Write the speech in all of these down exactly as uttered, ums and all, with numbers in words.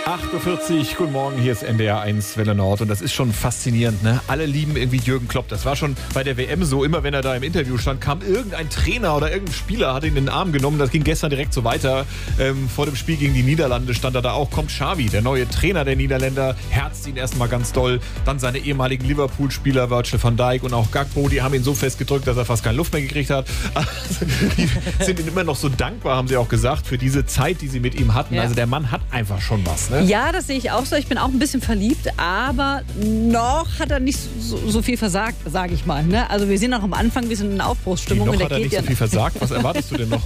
acht Uhr vierzig, guten Morgen, hier ist N D R eins Welle Nord und das ist schon faszinierend, ne? Alle lieben irgendwie Jürgen Klopp. Das war schon bei der W M so, immer wenn er da im Interview stand, kam irgendein Trainer oder irgendein Spieler, hat ihn in den Arm genommen. Das ging gestern direkt so weiter. Ähm, vor dem Spiel gegen die Niederlande stand er da auch, kommt Xavi, der neue Trainer der Niederländer, herzt ihn erstmal ganz doll. Dann seine ehemaligen Liverpool-Spieler, Virgil van Dijk und auch Gakpo, die haben ihn so festgedrückt, dass er fast keine Luft mehr gekriegt hat. Also, die sind ihm immer noch so dankbar, haben sie auch gesagt, für diese Zeit, die sie mit ihm hatten. Ja. Also der Mann hat einfach schon was, ne? Ja, das sehe ich auch so. Ich bin auch ein bisschen verliebt, aber noch hat er nicht so, so viel versagt, sage ich mal. Ne? Also wir sind noch am Anfang, wir sind in Aufbruchsstimmung. Noch und hat er geht nicht ja so viel versagt. Was erwartest du denn noch?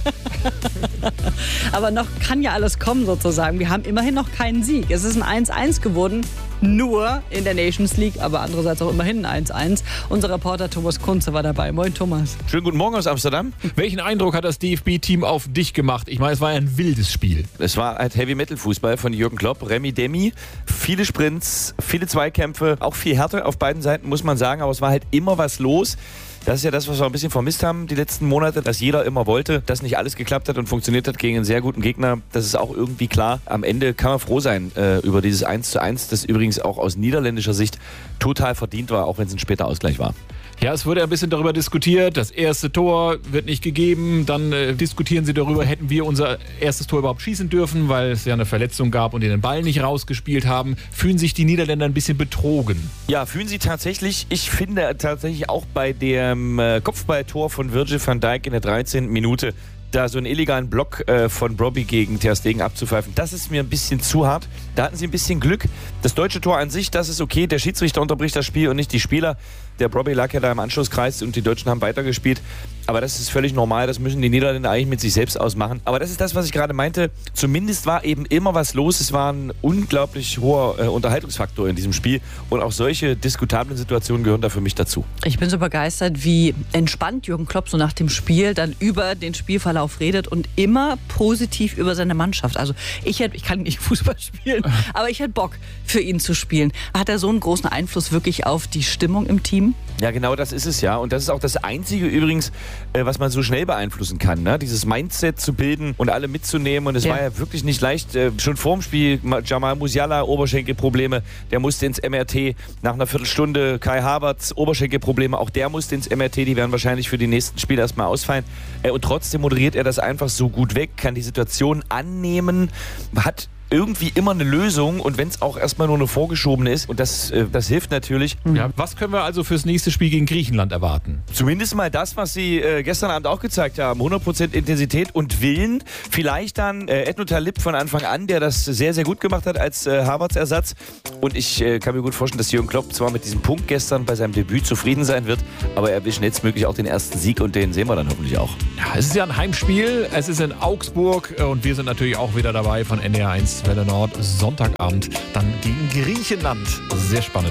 Aber noch kann ja alles kommen sozusagen. Wir haben immerhin noch keinen Sieg. Es ist ein eins eins geworden, nur in der Nations League, aber andererseits auch immerhin ein eins eins. Unser Reporter Thomas Kunze war dabei. Moin Thomas. Schönen guten Morgen aus Amsterdam. Welchen Eindruck hat das D F B-Team auf dich gemacht? Ich meine, es war ja ein wildes Spiel. Es war halt Heavy-Metal-Fußball von Jürgen Klopp, Remi Demi. Viele Sprints, viele Zweikämpfe, auch viel Härte auf beiden Seiten, muss man sagen. Aber es war halt immer was los. Das ist ja das, was wir ein bisschen vermisst haben die letzten Monate, dass jeder immer wollte, dass nicht alles geklappt hat und funktioniert hat gegen einen sehr guten Gegner. Das ist auch irgendwie klar. Am Ende kann man froh sein äh, über dieses eins zu eins, das übrigens auch aus niederländischer Sicht total verdient war, auch wenn es ein später Ausgleich war. Ja, es wurde ein bisschen darüber diskutiert, das erste Tor wird nicht gegeben, dann äh, diskutieren sie darüber, hätten wir unser erstes Tor überhaupt schießen dürfen, weil es ja eine Verletzung gab und die den Ball nicht rausgespielt haben. Fühlen sich die Niederländer ein bisschen betrogen? Ja, fühlen sie tatsächlich. Ich finde tatsächlich auch bei dem äh, Kopfballtor von Virgil van Dijk in der dreizehnten Minute, da so einen illegalen Block äh, von Brobby gegen Ter Stegen abzupfeifen, das ist mir ein bisschen zu hart. Da hatten sie ein bisschen Glück. Das deutsche Tor an sich, das ist okay. Der Schiedsrichter unterbricht das Spiel und nicht die Spieler. Der Brobby lag ja da im Anschlusskreis und die Deutschen haben weitergespielt. Aber das ist völlig normal. Das müssen die Niederländer eigentlich mit sich selbst ausmachen. Aber das ist das, was ich gerade meinte. Zumindest war eben immer was los. Es war ein unglaublich hoher äh, Unterhaltungsfaktor in diesem Spiel. Und auch solche diskutablen Situationen gehören da für mich dazu. Ich bin so begeistert, wie entspannt Jürgen Klopp so nach dem Spiel dann über den Spielverlauf redet und immer positiv über seine Mannschaft. Also ich hätte, ich kann nicht Fußball spielen, aber ich hätte Bock für ihn zu spielen. Hat er so einen großen Einfluss wirklich auf die Stimmung im Team? Ja, genau, das ist es ja. Und das ist auch das Einzige übrigens, äh, was man so schnell beeinflussen kann. Ne? Dieses Mindset zu bilden und alle mitzunehmen. Und es Ja. war ja wirklich nicht leicht. Äh, schon vorm Spiel, Jamal Musiala, Oberschenkelprobleme. Der musste ins M R T. Nach einer Viertelstunde Kai Havertz, Oberschenkelprobleme. Auch der musste ins M R T. Die werden wahrscheinlich für die nächsten Spiele erstmal ausfallen. Äh, und trotzdem moderiert er das einfach so gut weg, kann die Situation annehmen, hat irgendwie immer eine Lösung und wenn es auch erstmal nur eine vorgeschobene ist und das, äh, das hilft natürlich. Ja, was können wir also fürs nächste Spiel gegen Griechenland erwarten? Zumindest mal das, was sie äh, gestern Abend auch gezeigt haben. hundert Prozent Intensität und Willen. Vielleicht dann äh, Edno Talib von Anfang an, der das sehr, sehr gut gemacht hat als äh, Havertz-Ersatz. Und ich äh, kann mir gut vorstellen, dass Jürgen Klopp zwar mit diesem Punkt gestern bei seinem Debüt zufrieden sein wird, aber er will schnellstmöglich auch den ersten Sieg und den sehen wir dann hoffentlich auch. Ja, es ist ja ein Heimspiel, es ist in Augsburg und wir sind natürlich auch wieder dabei von N D R eins Welle Nord. Sonntagabend dann gegen Griechenland. Sehr spannend.